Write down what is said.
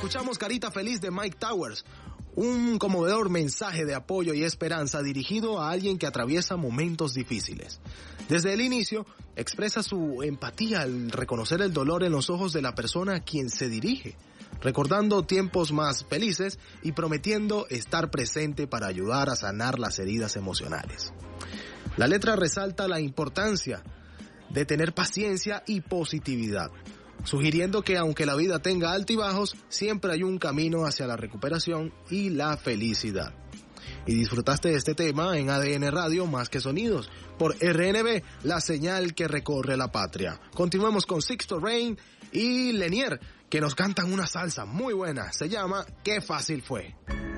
escuchamos Carita Feliz de Mike Towers, un conmovedor mensaje de apoyo y esperanza dirigido a alguien que atraviesa momentos difíciles. Desde el inicio, expresa su empatía al reconocer el dolor en los ojos de la persona a quien se dirige, recordando tiempos más felices y prometiendo estar presente para ayudar a sanar las heridas emocionales. La letra resalta la importancia de tener paciencia y positividad, sugiriendo que aunque la vida tenga altibajos, siempre hay un camino hacia la recuperación y la felicidad. Y disfrutaste de este tema en ADN Radio Más que Sonidos, por RNB, la señal que recorre la patria. Continuemos con Sixto Rain y Lenier, que nos cantan una salsa muy buena, se llama Qué fácil fue.